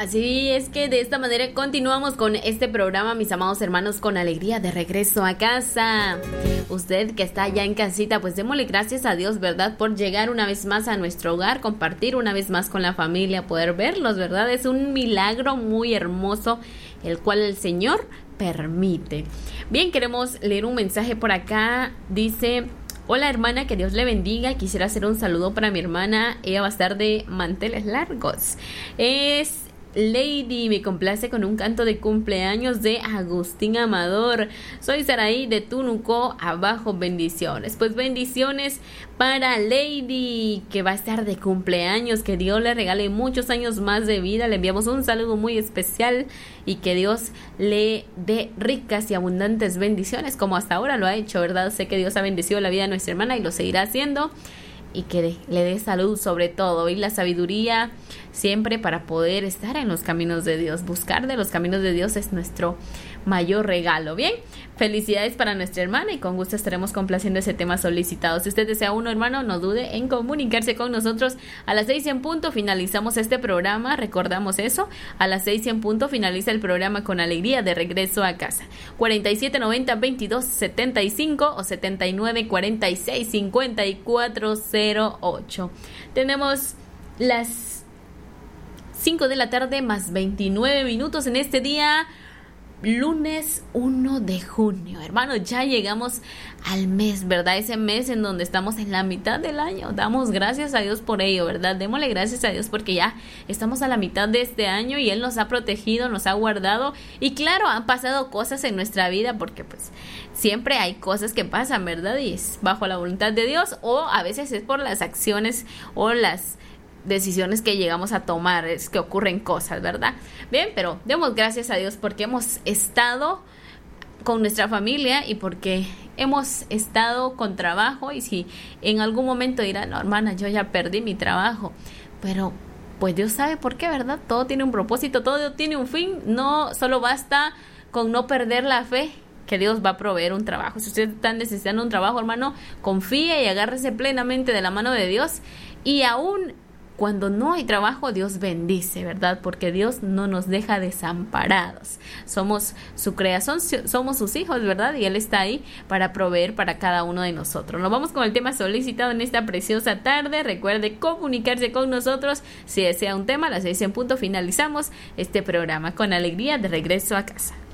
Así es que de esta manera continuamos con este programa, mis amados hermanos, con alegría de regreso a casa. Usted que está ya en casita, pues démosle gracias a Dios, ¿verdad? Por llegar una vez más a nuestro hogar, compartir una vez más con la familia, poder verlos, ¿verdad? Es un milagro muy hermoso, el cual el Señor permite. Bien, queremos leer un mensaje por acá. Dice: hola hermana, que Dios le bendiga. Quisiera hacer un saludo para mi hermana. Ella va a estar de manteles largos. Es Lady, me complace con un canto de cumpleaños de Agustín Amador. Soy Saraí de Tunuco, abajo, bendiciones. Pues bendiciones para Lady, que va a estar de cumpleaños. Que Dios le regale muchos años más de vida. Le enviamos un saludo muy especial y que Dios le dé ricas y abundantes bendiciones, como hasta ahora lo ha hecho, ¿verdad? Sé que Dios ha bendecido la vida de nuestra hermana y lo seguirá haciendo. Y que le dé salud sobre todo y la sabiduría siempre para poder estar en los caminos de Dios. Buscar de los caminos de Dios es nuestro mayor regalo. Bien, felicidades para nuestra hermana y con gusto estaremos complaciendo ese tema solicitado. Si usted desea uno, hermano, no dude en comunicarse con nosotros. A las 6:00 finalizamos este programa. Recordamos eso. A las 6:00 finaliza el programa con alegría de regreso a casa. 4790-2275 o 7946-5408. Tenemos las 5 de la tarde más 29 minutos en este día, lunes 1 de junio. Hermano, ya llegamos al mes, ¿verdad? Ese mes en donde estamos en la mitad del año. Damos gracias a Dios por ello, ¿verdad? Démosle gracias a Dios porque ya estamos a la mitad de este año y Él nos ha protegido, nos ha guardado. Y claro, han pasado cosas en nuestra vida porque pues siempre hay cosas que pasan, ¿verdad? Y es bajo la voluntad de Dios, o a veces es por las acciones o las decisiones que llegamos a tomar, es que ocurren cosas, ¿verdad? Bien, pero demos gracias a Dios porque hemos estado con nuestra familia y porque hemos estado con trabajo. Y si en algún momento dirán: no, hermana, yo ya perdí mi trabajo, pero pues Dios sabe por qué, ¿verdad? Todo tiene un propósito, todo tiene un fin. No solo basta con no perder la fe que Dios va a proveer un trabajo. Si usted está necesitando un trabajo, hermano, confíe y agárrese plenamente de la mano de Dios. Y aún cuando no hay trabajo, Dios bendice, ¿verdad? Porque Dios no nos deja desamparados. Somos su creación, somos sus hijos, ¿verdad? Y Él está ahí para proveer para cada uno de nosotros. Nos vamos con el tema solicitado en esta preciosa tarde. Recuerde comunicarse con nosotros si desea un tema. A las 6:00 finalizamos este programa con alegría de regreso a casa.